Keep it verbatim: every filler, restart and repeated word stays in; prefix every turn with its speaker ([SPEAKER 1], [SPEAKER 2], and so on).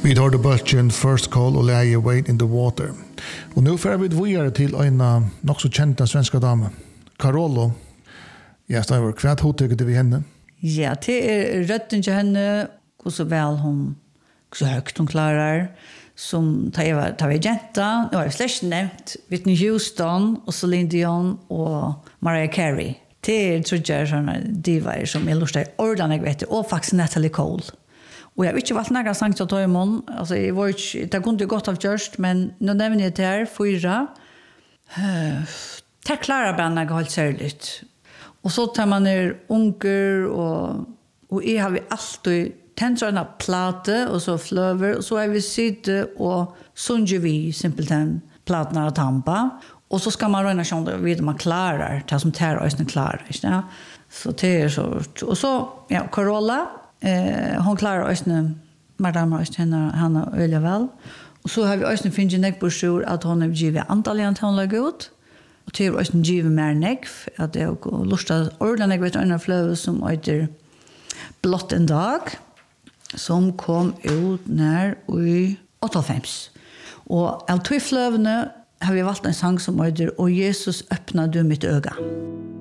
[SPEAKER 1] Vi hörde böltjen First Call och läge Wait in the Water. Och nu får vi vidare till en nog så kända svenska dame, Carollo. Ja, Stavor, kvart hotycket vi henne?
[SPEAKER 2] Ja, det är rötten till henne, och så väl hon, så högt hon klarar, som tar tar vi jenta, och jag har släkt nämnt Whitney Houston och Celine Dion och Mariah Carey. Det är tror jag såna divar som jag lustar ordentligt vet du, och faktiskt Natalie Cole. Och jag vet inte vad några sankt att ta imon, alltså det var inte det kunde gott av just, men nu nämner jag det här fyra. Eh, det klarar banden helt särskilt. Och så tar man ner unger och och är har vi alltid tänder en plate och så flöver och så är vi sitte och sunge vi simpelthen plattorna att tampa och så ska man röna sjön vid man klarar det som tar ösnen klarar, ja. Så det är så och så ja Carola eh hon klarar ösnen madame ösnen han har öliga väl. Och så har vi ösnen finge neckbursur att hon är givet antalet hon lägger ut. Och det är ösnen givet mer neck att det är lusta ordentligt vet en flöv som heter Blott en dag som kom ut när i åttiofem. Och av två flövne har vi valt en sang som heter Och Jesus öppnade mitt öga.